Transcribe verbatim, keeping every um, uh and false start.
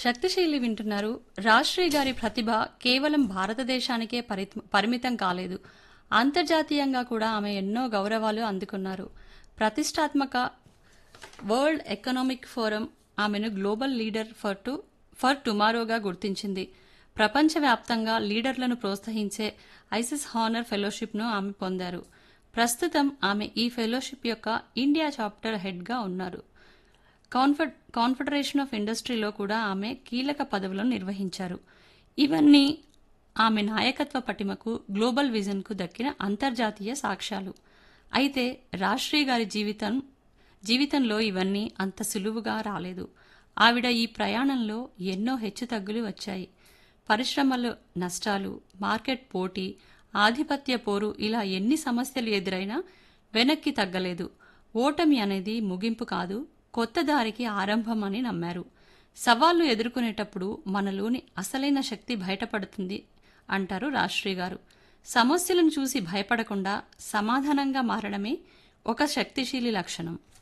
శక్తిశీలి వింటున్నారు. రాశ్రీ గారి ప్రతిభ కేవలం భారతదేశానికే పరి పరిమితం కాలేదు. అంతర్జాతీయంగా కూడా ఆమె ఎన్నో గౌరవాలు అందుకున్నారు. ప్రతిష్టాత్మక వరల్డ్ ఎకనామిక్ ఫోరం ఆమెను global leader for to for టుమారోగా గుర్తించింది. ప్రపంచవ్యాప్తంగా లీడర్లను ప్రోత్సహించే ఐసిస్ హానర్ ఫెలోషిప్ను ఆమె పొందారు. ప్రస్తుతం ఆమె ఈ ఫెలోషిప్ యొక్క ఇండియా చాప్టర్ హెడ్గా ఉన్నారు. కాన్ఫెడ్ కాన్ఫెడరేషన్ ఆఫ్ ఇండస్ట్రీలో కూడా ఆమె కీలక పదవులను నిర్వహించారు. ఇవన్నీ ఆమె నాయకత్వ పటిమకు, గ్లోబల్ విజన్కు దక్కిన అంతర్జాతీయ సాక్ష్యాలు. అయితే రాశ్రీ గారి జీవితం జీవితంలో ఇవన్నీ అంత సులువుగా రాలేదు. ఆవిడ ఈ ప్రయాణంలో ఎన్నో హెచ్చుతగ్గులు వచ్చాయి. పరిశ్రమల నష్టాలు, మార్కెట్ పోటీ, ఆధిపత్య పోరు, ఇలా ఎన్ని సమస్యలు ఎదురైనా వెనక్కి తగ్గలేదు. ఓటమి అనేది ముగింపు కాదు, కొత్త దారికి ఆరంభం అని నమ్మారు. సవాళ్లు ఎదుర్కొనేటప్పుడు మనలోని అసలైన శక్తి బయటపడుతుంది అంటారు రాశ్రీ గారు. సమస్యలను చూసి భయపడకుండా సమాధానంగా మారడమే ఒక శక్తిశీలి లక్షణం.